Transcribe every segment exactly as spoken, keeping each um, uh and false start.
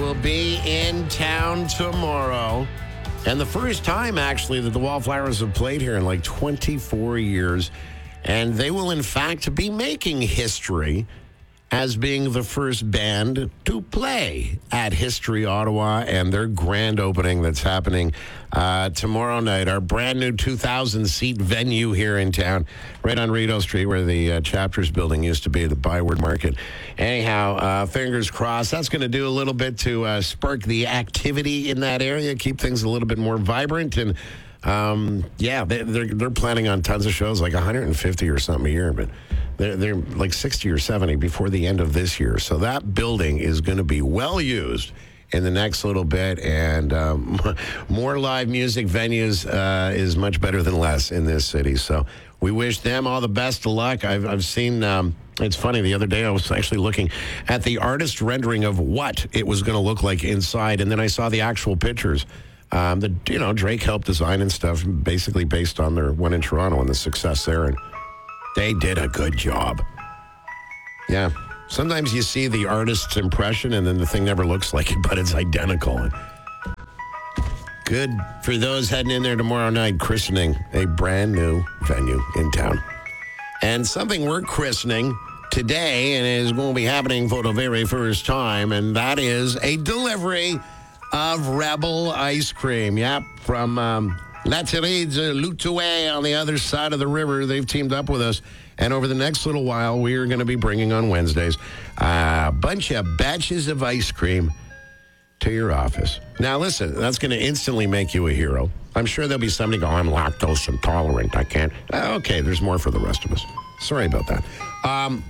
will be in town tomorrow. And the first time, actually, that the Wallflowers have played here in like twenty-four years. And they will, in fact, be making history as being the first band to play at History Ottawa and their grand opening that's happening uh, tomorrow night. Our brand new two thousand seat venue here in town, right on Rideau Street, where the uh, Chapters building used to be, the Byward Market. Anyhow, uh, fingers crossed. That's going to do a little bit to uh, spark the activity in that area, keep things a little bit more vibrant. And um, yeah, they, they're, they're planning on tons of shows, like one hundred fifty or something a year, but They're, they're like sixty or seventy before the end of this year. So that building is going to be well used in the next little bit. And um, more live music venues uh, is much better than less in this city. So we wish them all the best of luck. I've, I've seen, um, it's funny, the other day I was actually looking at the artist rendering of what it was going to look like inside. And then I saw the actual pictures. Um, the, you know, Drake helped design and stuff, basically based on their one in Toronto and the success there. And they did a good job. Yeah. Sometimes you see the artist's impression and then the thing never looks like it, but it's identical. Good for those heading in there tomorrow night, christening a brand new venue in town. And something we're christening today, and it is going to be happening for the very first time, and that is a delivery of Rebel ice cream. Yep, from um, La Thérèse Loutoué on the other side of the river. They've teamed up with us. And over the next little while, we are going to be bringing on Wednesdays a bunch of batches of ice cream to your office. Now, listen, that's going to instantly make you a hero. I'm sure there'll be somebody go, I'm lactose intolerant. I can't. Uh, okay, there's more for the rest of us. Sorry about that. Um,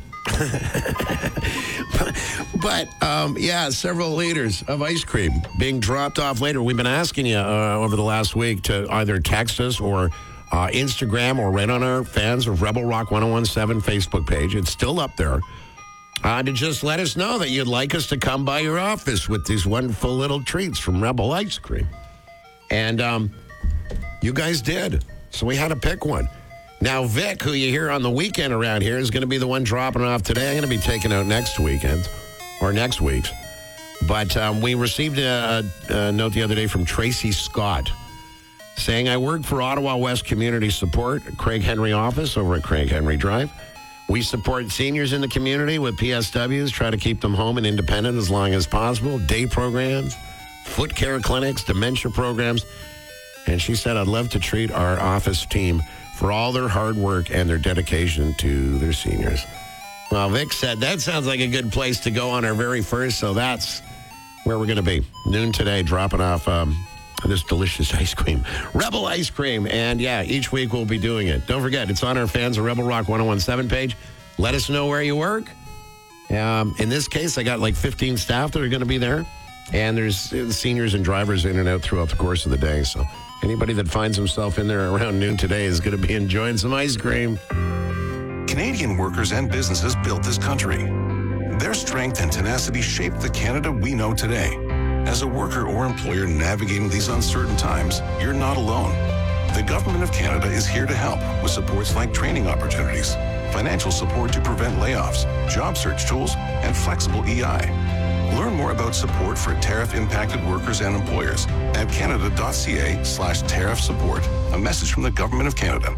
but, um, yeah, several liters of ice cream being dropped off later. We've been asking you uh, over the last week to either text us or uh, Instagram or right on our Fans of Rebel Rock ten seventeen Facebook page. It's still up there. Uh, to just let us know that you'd like us to come by your office with these wonderful little treats from Rebel Ice Cream. And um, you guys did. So we had to pick one. Now, Vic, who you hear on the weekend around here, is going to be the one dropping it off today. I'm going to be taking out next weekend, or next week's. But um, we received a, a, a note the other day from Tracy Scott saying, I work for Ottawa West Community Support, Craig Henry office over at Craig Henry Drive. We support seniors in the community with P S Ws, try to keep them home and independent as long as possible, day programs, foot care clinics, dementia programs. And she said, I'd love to treat our office team for all their hard work and their dedication to their seniors. Well, Vic said, that sounds like a good place to go on our very first, so that's where we're going to be. Noon today, dropping off um, this delicious ice cream. Rebel Ice Cream. And, yeah, each week we'll be doing it. Don't forget, it's on our Fans of Rebel Rock ten seventeen page. Let us know where you work. Um, in this case, I got like fifteen staff that are going to be there. And there's uh, seniors and drivers in and out throughout the course of the day, so anybody that finds himself in there around noon today is going to be enjoying some ice cream. Canadian workers and businesses built this country. Their strength and tenacity shaped the Canada we know today. As a worker or employer navigating these uncertain times, you're not alone. The Government of Canada is here to help with supports like training opportunities, financial support to prevent layoffs, job search tools, and flexible E I. Learn more about support for tariff-impacted workers and employers at canada.ca slash tariff support. A message from the Government of Canada.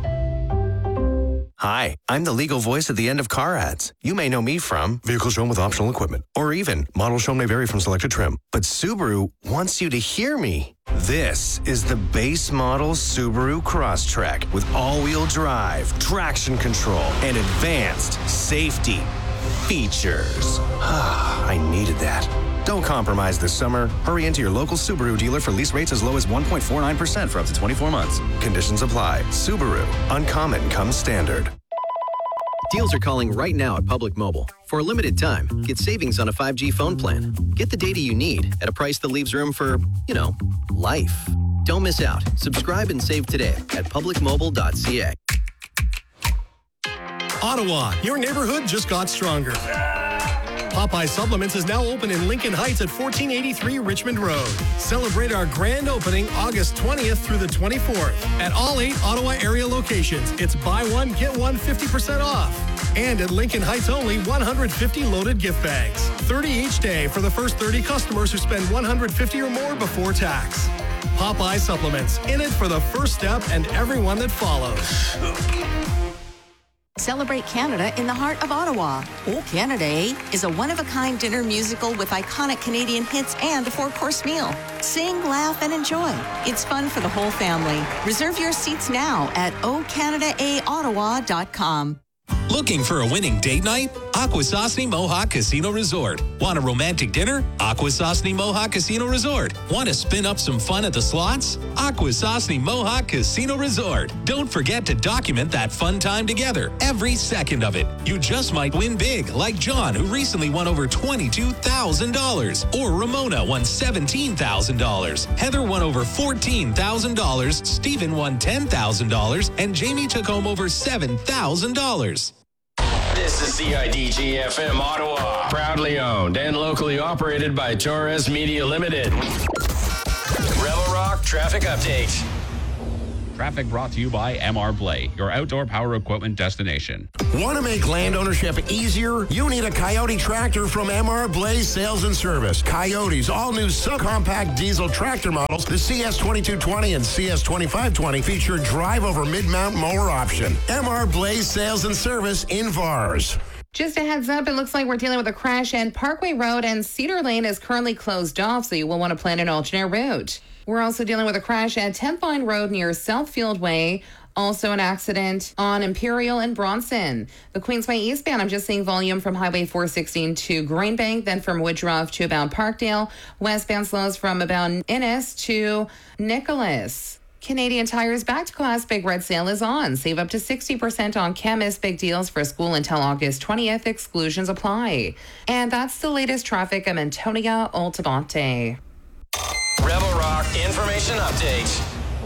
Hi, I'm the legal voice at the end of car ads. You may know me from vehicles shown with optional equipment, or even models shown may vary from selected trim. But Subaru wants you to hear me. This is the base model Subaru Crosstrek with all-wheel drive, traction control, and advanced safety features. I needed that. Don't compromise this summer. Hurry into your local Subaru dealer for lease rates as low as one point four nine percent for up to twenty-four months. Conditions apply. Subaru. Uncommon comes standard. Deals are calling right now at Public Mobile. For a limited time, get savings on a five G phone plan. Get the data you need at a price that leaves room for, you know, life. Don't miss out. Subscribe and save today at public mobile dot c a. Ottawa, your neighborhood just got stronger. Popeye Supplements is now open in Lincoln Heights at fourteen eighty-three Richmond Road. Celebrate our grand opening August twentieth through the twenty-fourth at all eight Ottawa area locations. It's buy one, get one fifty percent off. And at Lincoln Heights only, one hundred fifty loaded gift bags. thirty each day for the first thirty customers who spend one hundred fifty or more before tax. Popeye Supplements, in it for the first step and everyone that follows. Celebrate Canada in the heart of Ottawa. Oh, Canada, eh? Is a one-of-a-kind dinner musical with iconic Canadian hits and a four-course meal. Sing, laugh, and enjoy. It's fun for the whole family. Reserve your seats now at o canada a ottawa dot com. Looking for a winning date night? Akwesasne Mohawk Casino Resort. Want a romantic dinner? Akwesasne Mohawk Casino Resort. Want to spin up some fun at the slots? Akwesasne Mohawk Casino Resort. Don't forget to document that fun time together, every second of it. You just might win big, like John, who recently won over twenty-two thousand dollars. Or Ramona won seventeen thousand dollars. Heather won over fourteen thousand dollars. Stephen won ten thousand dollars. And Jamie took home over seven thousand dollars. This is C I D G F M Ottawa, proudly owned and locally operated by Torres Media Limited. Rebel Rock Traffic Update. Traffic brought to you by M R Blay, your outdoor power equipment destination. Want to make land ownership easier? You need a Coyote tractor from M R Blay Sales and Service. Coyote's all-new subcompact diesel tractor models, the C S twenty-two twenty and C S twenty-five twenty, feature drive-over mid-mount mower option. M R Blay Sales and Service in Vars. Just a heads up, it looks like we're dealing with a crash, and Parkway Road and Cedar Lane is currently closed off, so you will want to plan an alternate route. We're also dealing with a crash at tenth Vine Road near Southfield Way. Also an accident on Imperial and Bronson. The Queensway eastbound, I'm just seeing volume from Highway four sixteen to Greenbank, then from Woodruff to about Parkdale. Westbound slows from about Innis to Nicholas. Canadian Tire's back to class Big Red Sale is on. Save up to sixty percent on Chemist. Big deals for school until August twentieth. Exclusions apply. And that's the latest traffic. I'm Antonia Altabonte. Rebel Rock Information Update.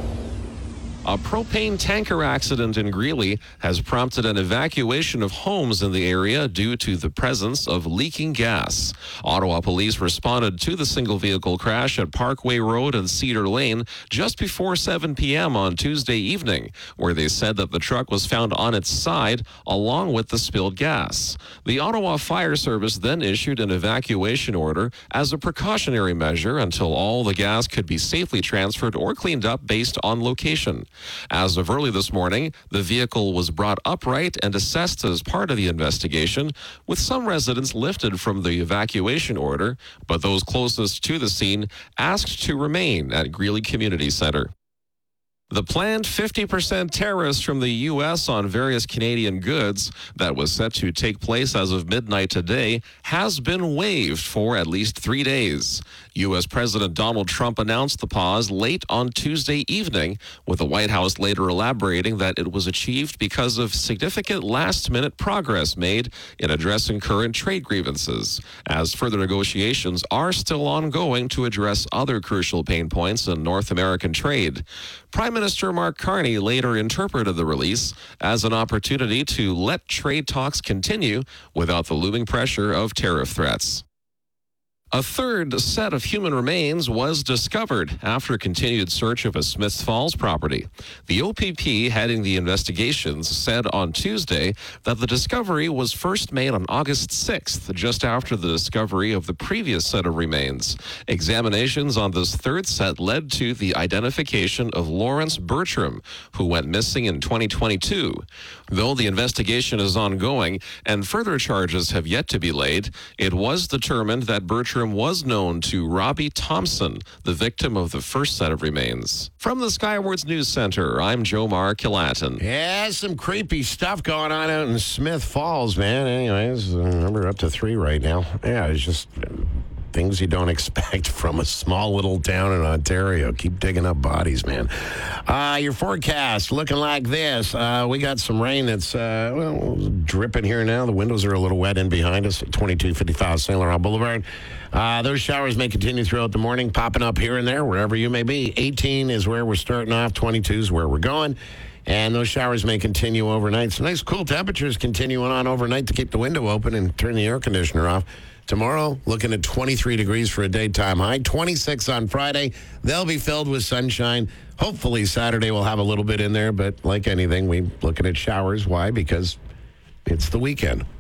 A propane tanker accident in Greeley has prompted an evacuation of homes in the area due to the presence of leaking gas. Ottawa police responded to the single vehicle crash at Parkway Road and Cedar Lane just before seven p.m. on Tuesday evening, where they said that the truck was found on its side along with the spilled gas. The Ottawa Fire Service then issued an evacuation order as a precautionary measure until all the gas could be safely transferred or cleaned up based on location. As of early this morning, the vehicle was brought upright and assessed as part of the investigation, with some residents lifted from the evacuation order, but those closest to the scene asked to remain at Greeley Community Center. The planned fifty percent tariffs from the U S on various Canadian goods that was set to take place as of midnight today has been waived for at least three days. U S President Donald Trump announced the pause late on Tuesday evening, with the White House later elaborating that it was achieved because of significant last-minute progress made in addressing current trade grievances, as further negotiations are still ongoing to address other crucial pain points in North American trade. Prime Minister Mark Carney later interpreted the release as an opportunity to let trade talks continue without the looming pressure of tariff threats. A third set of human remains was discovered after continued search of a Smiths Falls property. The O P P heading the investigations said on Tuesday that the discovery was first made on August sixth, just after the discovery of the previous set of remains. Examinations on this third set led to the identification of Lawrence Bertram, who went missing in twenty twenty-two. Though the investigation is ongoing and further charges have yet to be laid, it was determined that Bertram was known to Robbie Thompson, the victim of the first set of remains. From the Skywards News Center, I'm Jomar Kilatin. Yeah, some creepy stuff going on out in Smith Falls, man. Anyways, number up to three right now. Yeah, it's just things you don't expect from a small little town in Ontario. Keep digging up bodies, man. Uh, your forecast looking like this. Uh, we got some rain that's uh, well, dripping here now. The windows are a little wet in behind us at twenty-two fifty-five Saint Laurent Boulevard. Uh, those showers may continue throughout the morning, popping up here and there, wherever you may be. eighteen is where we're starting off. twenty-two is where we're going. And those showers may continue overnight. So nice cool temperatures continuing on overnight to keep the window open and turn the air conditioner off. Tomorrow, looking at twenty-three degrees for a daytime high. twenty-six on Friday. They'll be filled with sunshine. Hopefully Saturday will have a little bit in there, but like anything, we're looking at showers. Why? Because It's the weekend.